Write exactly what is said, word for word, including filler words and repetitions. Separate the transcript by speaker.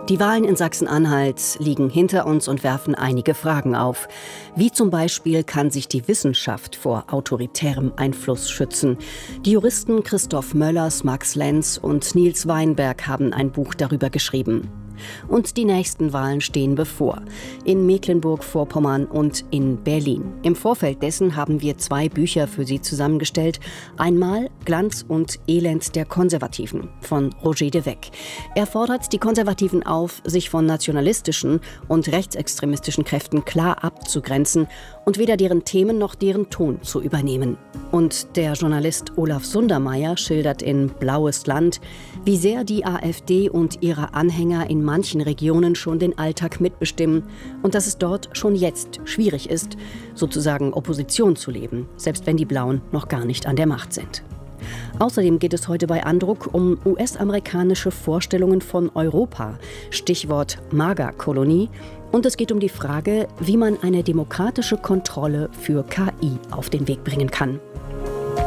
Speaker 1: Die Wahlen in Sachsen-Anhalt liegen hinter uns und werfen einige Fragen auf. Wie zum Beispiel kann sich die Wissenschaft vor autoritärem Einfluss schützen? Die Juristen Christoph Möllers, Max Lenz und Nils Weinberg haben ein Buch darüber geschrieben. Und die nächsten Wahlen stehen bevor. In Mecklenburg-Vorpommern und in Berlin. Im Vorfeld dessen haben wir zwei Bücher für Sie zusammengestellt. Einmal Glanz und Elend der Konservativen von Roger de Weck. Er fordert die Konservativen auf, sich von nationalistischen und rechtsextremistischen Kräften klar abzugrenzen und weder deren Themen noch deren Ton zu übernehmen. Und der Journalist Olaf Sundermeier schildert in Blaues Land, wie sehr die AfD und ihre Anhänger in manchen Regionen schon den Alltag mitbestimmen und dass es dort schon jetzt schwierig ist, sozusagen Opposition zu leben, selbst wenn die Blauen noch gar nicht an der Macht sind. Außerdem geht es heute bei Andruck um U S-amerikanische Vorstellungen von Europa, Stichwort MAGA-Kolonie. Und es geht um die Frage, wie man eine demokratische Kontrolle für K I auf den Weg bringen kann.